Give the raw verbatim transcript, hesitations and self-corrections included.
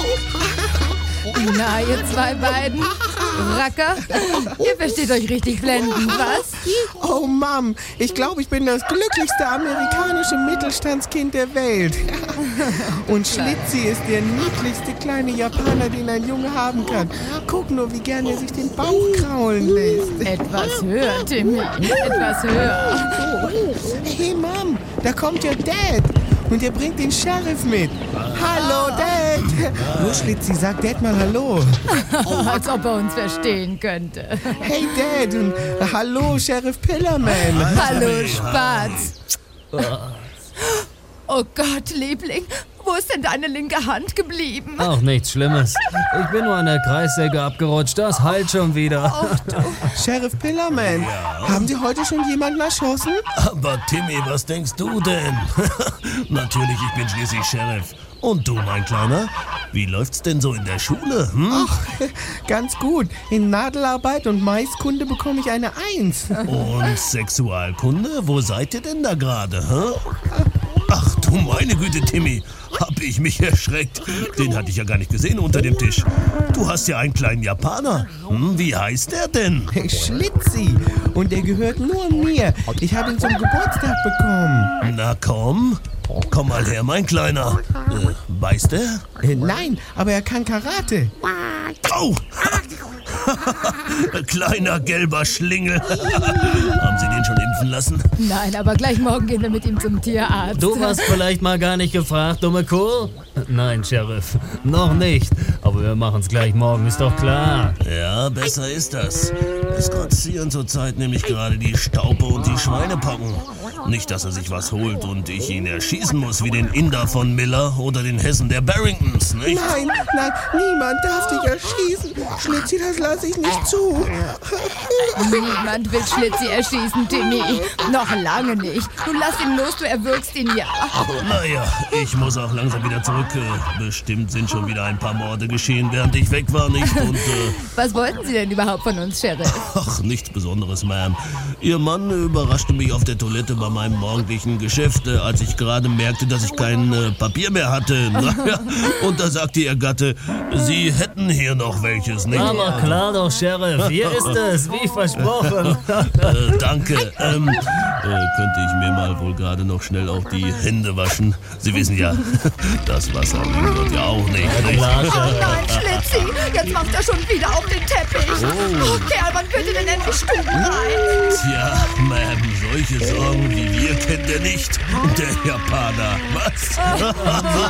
Na, ihr zwei beiden Racker, ihr versteht euch richtig blenden, was? Oh Mom, ich glaube, ich bin das glücklichste amerikanische Mittelstandskind der Welt. Und Schlitzi ist der niedlichste kleine Japaner, den ein Junge haben kann. Guck nur, wie gern er sich den Bauch kraulen lässt. Etwas höher, Timmy, etwas höher. Hey Mom, da kommt ja Dad. Und er bringt den Sheriff mit. Hallo, Dad. Nur Schlitzi, sag Dad mal Hallo. Als ob er uns verstehen könnte. Hey, Dad. Und hallo, Sheriff Pillerman. Hallo, Spatz. Oh Gott, Liebling, wo ist denn deine linke Hand geblieben? Auch nichts Schlimmes. Ich bin nur an der Kreissäge abgerutscht. Das heilt schon wieder. Oh, du. Sheriff Pillerman, ja. Haben Sie heute schon jemanden erschossen? Aber Timmy, was denkst du denn? Natürlich, ich bin schließlich Sheriff. Und du, mein Kleiner? Wie läuft's denn so in der Schule? Hm? Ach, ganz gut. In Nadelarbeit und Maiskunde bekomme ich eine Eins. Und Sexualkunde? Wo seid ihr denn da gerade? Hä? Ach du meine Güte, Timmy, hab ich mich erschreckt. Den hatte ich ja gar nicht gesehen unter dem Tisch. Du hast ja einen kleinen Japaner. Hm, wie heißt der denn? Schlitzi. Und der gehört nur mir. Ich habe ihn zum Geburtstag bekommen. Na komm, komm mal her, mein Kleiner. Äh, beißt er? Äh, nein, aber er kann Karate. Au! Kleiner gelber Schlingel. Haben Sie den schon impfen lassen? Nein, aber gleich morgen gehen wir mit ihm zum Tierarzt. Du hast vielleicht mal gar nicht gefragt, dumme Kuh? Nein, Sheriff, noch nicht. Aber wir machen es gleich morgen, ist doch klar. Ja, besser ist das. Es grazieren zurzeit nämlich gerade die Staupe und die Schweinepocken. Nicht, dass er sich was holt und ich ihn erschießen muss, wie den Inder von Miller oder den Hessen der Barringtons, nicht? Nein, nein, niemand darf dich erschießen. Schlitzi, das lasse ich nicht zu. Niemand will Schlitzi erschießen, Timmy. Noch lange nicht. Nun lass ihn los, du erwürgst ihn ja. Naja, ich muss auch langsam wieder zurück. Bestimmt sind schon wieder ein paar Morde geschehen, während ich weg war, nicht? Und, äh, Was wollten Sie denn überhaupt von uns, Sheriff? Ach, nichts Besonderes, Ma'am. Ihr Mann überraschte mich auf der Toilette bei meinem morgendlichen Geschäft, äh, als ich gerade merkte, dass ich kein äh, Papier mehr hatte. Naja, und da sagte ihr Gatte, Sie hätten hier noch welches, nicht? Aber klar doch, Sheriff, hier ist es, wie versprochen. äh, danke. Ähm, äh, könnte ich mir mal wohl gerade noch schnell auch die Hände waschen? Sie wissen ja, das Wasser wird ja auch nicht. nicht? Klar, Oh Sheriff. nein, Schlitzi, jetzt macht er schon wieder auf den Teppich. Oh, Kerl, wann könnt ihr denn endlich Stuben rein? Tja, Ma'am, solche Sorgen wie wir kennt er nicht. Der Japaner, was?